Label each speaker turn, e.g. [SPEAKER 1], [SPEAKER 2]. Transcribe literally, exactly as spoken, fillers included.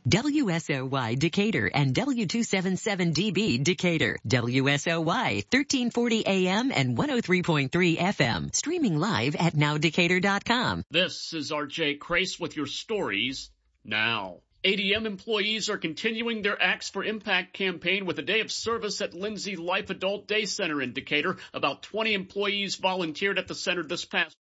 [SPEAKER 1] W S O Y Decatur and W two seventy-seven D B Decatur. W S O Y thirteen forty A M and one oh three point three F M. Streaming live at now decatur dot com.
[SPEAKER 2] This is R J Crace with your stories now. A D M employees are continuing their Acts for Impact campaign with a day of service at Lindsay Life Adult Day Center in Decatur. About twenty employees volunteered at the center this past